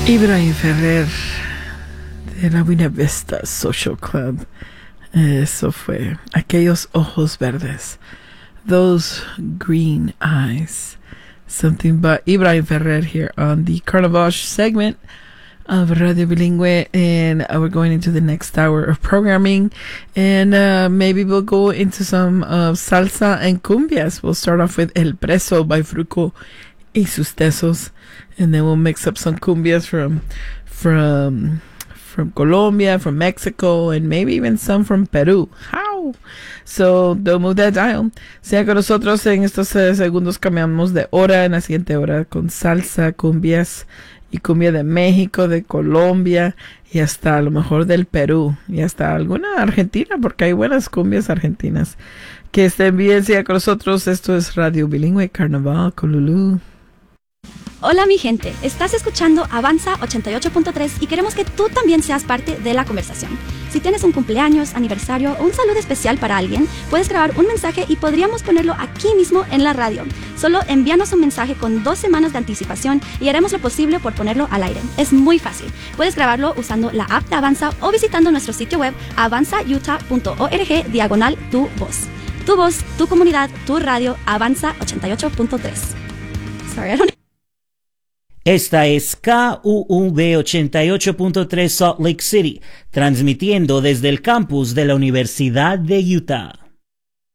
Ibrahim Ferrer de la Buena Vista Social Club. Eso fue Aquellos Ojos Verdes. Those Green Eyes. Something by Ibrahim Ferrer here on the Carnavash segment of Radio Bilingüe, and we're going into the next hour of programming, and maybe we'll go into some salsa and cumbias. We'll start off with El Preso by Fruco y sus Tesos, and then we'll mix up some cumbias from Colombia, from Mexico, and maybe even some from Peru. How? So don't move that dial. Sea con nosotros en estos segundos. Cambiamos de hora. En la siguiente hora con salsa, cumbias y cumbia de México, de Colombia y hasta a lo mejor del Perú y hasta alguna Argentina, porque hay buenas cumbias argentinas. Que estén bien, sea con nosotros. Esto es Radio Bilingüe Carnaval con Lulú. Hola mi gente, estás escuchando Avanza 88.3 y queremos que tú también seas parte de la conversación. Si tienes un cumpleaños, aniversario o un saludo especial para alguien, puedes grabar un mensaje y podríamos ponerlo aquí mismo en la radio. Solo envíanos un mensaje con 2 semanas de anticipación y haremos lo posible por ponerlo al aire. Es muy fácil. Puedes grabarlo usando la app de Avanza o visitando nuestro sitio web avanzautah.org/tu voz. Tu voz, tu comunidad, tu radio, Avanza 88.3. Sorry, I don't... Esta es KUUB 88.3 Salt Lake City, transmitiendo desde el campus de la Universidad de Utah.